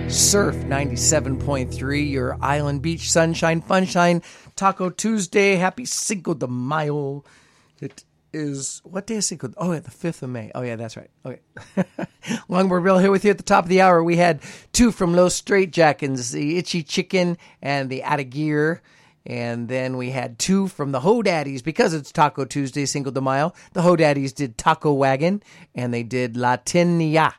Surf 97.3, your Island Beach Sunshine Funshine Taco Tuesday. Happy Cinco de Mayo. It is, what day is Cinco? Oh, yeah, the 5th of May. Oh, yeah, that's right. Okay. Longboard Bill here with you at the top of the hour. We had two from Los Straitjackets, the Itchy Chicken and the Outta Gear. And then we had two from the Ho Daddies, because it's Taco Tuesday, Cinco de Mayo. The Ho Daddies did Taco Wagon, and they did Latinia.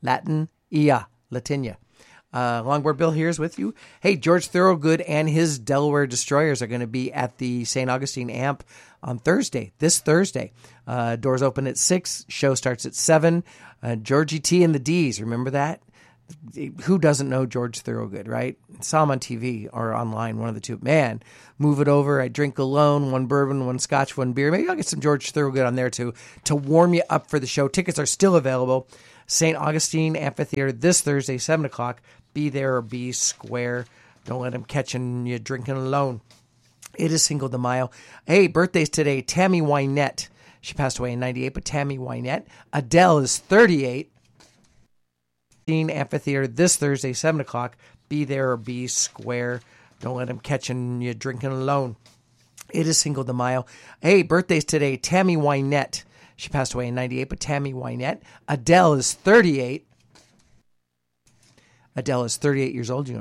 Longboard Bill here is with you. Hey, George Thorogood and his Delaware Destroyers are going to be at the St. Augustine Amp on Thursday, this Thursday. Doors open at 6, show starts at 7. Georgie T and the D's, remember that? Who doesn't know George Thorogood, right? Saw him on TV or online, one of the two. Man, Move It Over, I Drink Alone, one bourbon, one scotch, one beer. Maybe I'll get some George Thorogood on there to warm you up for the show. Tickets are still available. St. Augustine Amphitheater this Thursday, 7 o'clock. Be there or be square. Don't let him catching you drinking alone. It is Cinco de Mayo. Hey, birthdays today. Tammy Wynette. She passed away in 98, but Tammy Wynette. Adele is 38. Amphitheater this Thursday, 7 o'clock. Be there or be square. Don't let him catching you drinking alone. It is Cinco de Mayo. Hey, birthdays today. Tammy Wynette. She passed away in 98, but Tammy Wynette. Adele is 38. Adele is 38 years old. You know,